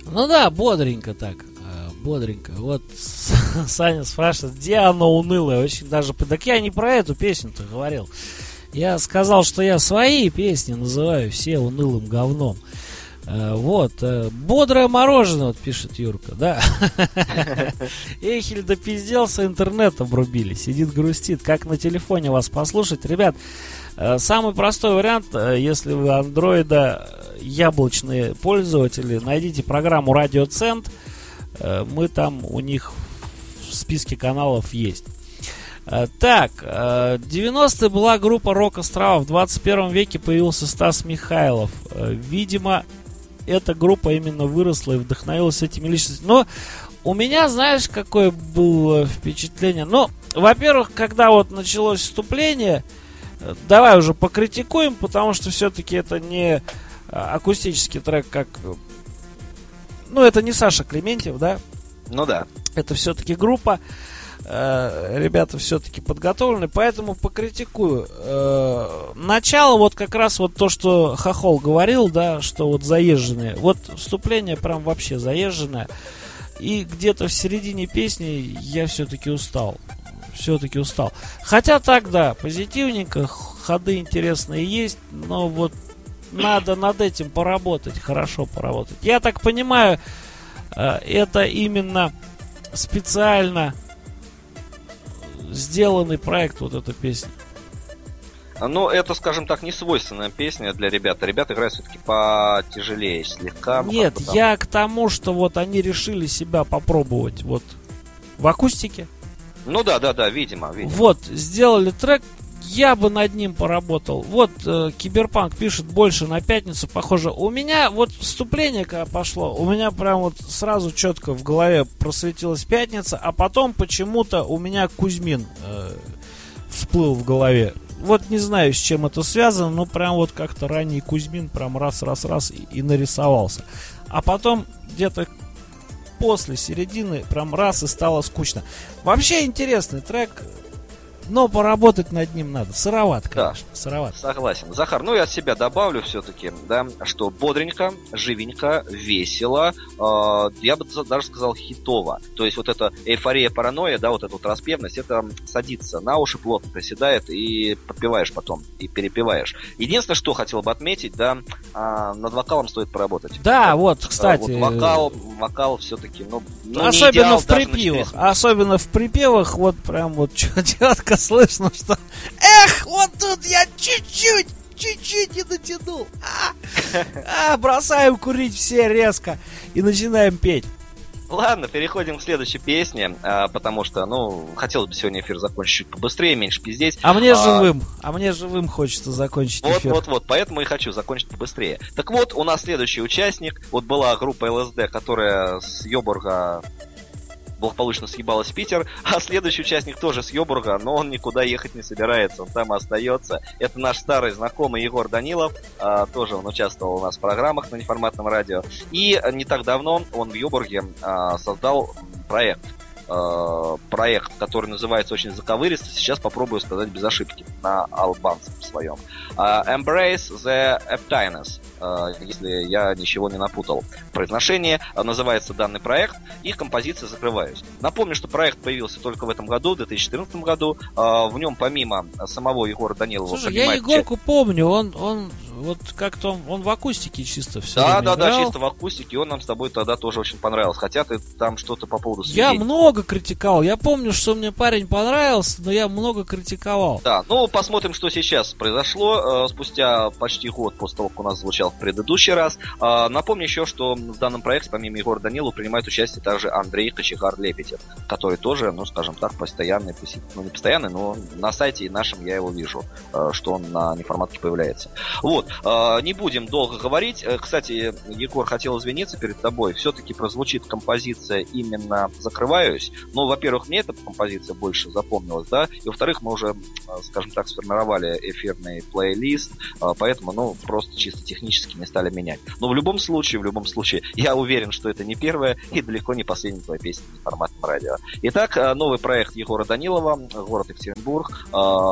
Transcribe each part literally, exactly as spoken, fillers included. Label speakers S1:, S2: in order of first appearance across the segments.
S1: Ну да, бодренько так. Бодренько. Вот Саня спрашивает, где оно унылое? Очень даже... Так я не про эту песню-то говорил. Я сказал, что я свои песни называю все унылым говном. Вот. Бодрое мороженое, вот пишет Юрка, да. Эхель допизделся, интернет обрубили. Сидит, грустит. Как на телефоне вас послушать? Ребят, самый простой вариант, если вы андроида яблочные пользователи, найдите программу Радиоцент. Мы там у них в списке каналов есть. Так, девяностые была группа Рок-Острова. В двадцать первом веке появился Стас Михайлов. Видимо, эта группа именно выросла и вдохновилась этими личностями. Но у меня, знаешь, какое было впечатление? Ну, во-первых, когда вот началось вступление, давай уже покритикуем, потому что все-таки это не акустический трек, как... Ну, это не Саша Клементьев, да?
S2: Ну да.
S1: Это все-таки группа. Э, ребята все-таки подготовлены, поэтому покритикую. Э, начало, вот как раз вот то, что Хохол говорил, да, что вот заезженные. Вот вступление прям вообще заезженное. И где-то в середине песни я все-таки устал. Все-таки устал. Хотя так, да, позитивненько, ходы интересные есть, но вот надо над этим поработать, хорошо поработать. Я так понимаю, это именно специально сделанный проект, вот эта песня.
S2: Ну, это, скажем так, не свойственная песня для ребят. Ребята играют все-таки потяжелее слегка.
S1: Нет, там... я к тому, что вот они решили себя попробовать вот в акустике.
S2: Ну да, да, да, видимо, видимо.
S1: Вот, сделали трек. Я бы над ним поработал. Вот э, Киберпанк пишет больше на пятницу. Похоже, у меня вот вступление, когда пошло, у меня прям вот сразу четко в голове просветилась пятница, а потом почему-то у меня Кузьмин э, всплыл в голове. Вот не знаю, с чем это связано, но прям вот как-то ранний Кузьмин прям раз-раз-раз и, и нарисовался. А потом где-то после середины прям раз и стало скучно. Вообще интересный трек. Но поработать над ним надо. Сыроват, конечно.
S2: Да,
S1: сыроват.
S2: Согласен. Захар, ну я от себя добавлю все-таки, да, что бодренько, живенько, весело, э, я бы даже сказал хитово. То есть вот эта эйфория, паранойя, да, вот эта вот распевность, это садится на уши, плотно приседает, и подпеваешь потом, и перепеваешь. Единственное, что хотел бы отметить, да, э, над вокалом стоит поработать.
S1: Да,
S2: это,
S1: вот, кстати.
S2: Э, вот вокал, вокал все-таки, ну, ну
S1: особенно
S2: не идеал,
S1: в припевах. Особенно в припевах, вот прям вот четко слышно, что эх, вот тут я чуть-чуть, чуть-чуть не дотянул. А, а, бросаем курить все резко и начинаем петь.
S2: Ладно, переходим к следующей песне, а, потому что, ну, хотелось бы сегодня эфир закончить чуть побыстрее, меньше пиздеть.
S1: А мне а... живым, а мне живым хочется закончить
S2: вот,
S1: эфир.
S2: Вот, вот, поэтому и хочу закончить побыстрее. Так вот, у нас следующий участник, вот была группа эл эс ди, которая с Йобурга благополучно съебалась в Питер, а следующий участник тоже с Йобурга, но он никуда ехать не собирается, он там остается. Это наш старый знакомый Егор Данилов, а, тоже он участвовал у нас в программах на неформатном радио, и не так давно он в Йобурге а, создал проект. проект, который называется очень заковыристо, сейчас попробую сказать без ошибки на албанском своем. Embrace the Emptiness, если я ничего не напутал. Произношение, называется данный проект, и композиция «Закрываюсь». Напомню, что проект появился только в этом году, в две тысячи четырнадцатом году. В нем помимо самого Егора Данилова...
S1: Слушай, я Егорку часть... помню, он, он вот как-то он, он в акустике чисто все
S2: да,
S1: время
S2: да,
S1: играл.
S2: Да, чисто в акустике, он нам с тобой тогда тоже очень понравился, хотя ты там что-то по поводу
S1: сведений. Я много критиковал, я помню, что мне парень понравился, но я много критиковал.
S2: Да, ну посмотрим, что сейчас произошло э, спустя почти год после того, как у нас звучал в предыдущий раз. Э, напомню еще, что в данном проекте помимо Егора Данилова принимает участие также Андрей Кочегар-Лепетев, который тоже, ну скажем так, постоянный, ну не постоянный, но на сайте нашем я его вижу, э, что он на неформатке появляется. Вот, э, не будем долго говорить. Э, кстати, Егор, хотел извиниться перед тобой, все-таки прозвучит композиция именно «Закрываюсь». Ну, во-первых, мне эта композиция больше запомнилась, да, и во-вторых, мы уже, скажем так, сформировали эфирный плейлист, поэтому, ну, просто чисто технически не стали менять. Но в любом случае, в любом случае, я уверен, что это не первая и далеко не последняя твоя песня в неформатном радио. Итак, новый проект Егора Данилова, город Екатеринбург,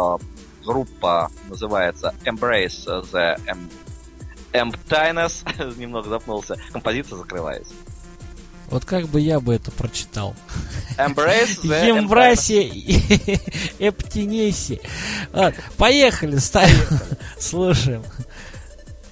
S2: группа называется Embrace the Emptiness, немного запнулся, композиция «Закрываюсь».
S1: Вот как бы я бы это прочитал.
S2: Embrace the
S1: Ембрасе Эптинеси. Поехали, ставим. Слушаем.